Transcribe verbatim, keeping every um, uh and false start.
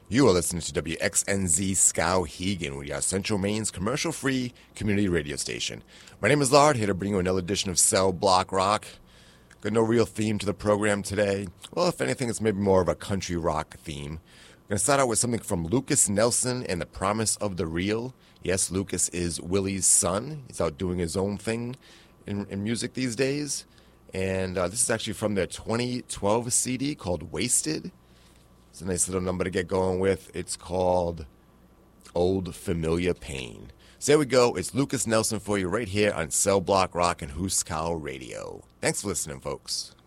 You are listening to W X N Z Skowhegan, we are Central Maine's commercial-free community radio station. My name is Lard, here to bring you another edition of Cell Block Rock. Got no real theme to the program today. Well, if anything, it's maybe more of a country rock theme. I'm going to start out with something from Lucas Nelson and the Promise of the Real. Yes, Lucas is Willie's son. He's out doing his own thing in, in music these days. And uh, this is actually from their twenty twelve C D called Wasted. It's a nice little number to get going with. It's called Old Familiar Pain. So there we go. It's Lucas Nelson for you right here on Cell Block Rock and Huskau Radio. Thanks for listening, folks.